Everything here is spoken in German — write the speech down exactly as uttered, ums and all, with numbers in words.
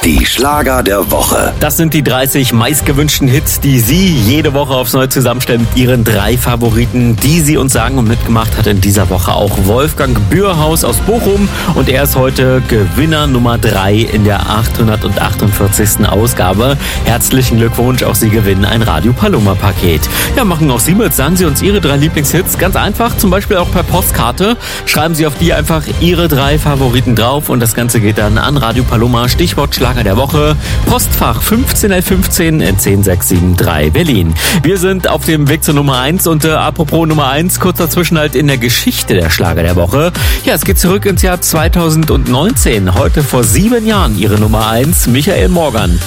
Die Schlager der Woche. Das sind die dreißig meistgewünschten Hits, die Sie jede Woche aufs Neue zusammenstellen mit Ihren drei Favoriten, die Sie uns sagen. Und mitgemacht hat in dieser Woche auch Wolfgang Bürhaus aus Bochum. Und er ist heute Gewinner Nummer drei in der achthundertachtundvierzigsten Ausgabe. Herzlichen Glückwunsch, auch Sie gewinnen ein Radio Paloma Paket. Ja, machen auch Sie mit. Sagen Sie uns Ihre drei Lieblingshits. Ganz einfach, zum Beispiel auch per Postkarte. Schreiben Sie auf die einfach Ihre drei Favoriten drauf. Und das Ganze geht dann an Radio Paloma. Stichwort Schlager der Woche. Postfach fünfzehn elf fünfzehn zehn sechs sieben drei Berlin. Wir sind auf dem Weg zur Nummer eins und äh, apropos Nummer eins, kurz dazwischen halt in der Geschichte der Schlager der Woche. Ja, es geht zurück ins Jahr zweitausendneunzehn. Heute vor sieben Jahren Ihre Nummer eins, Michael Morgan.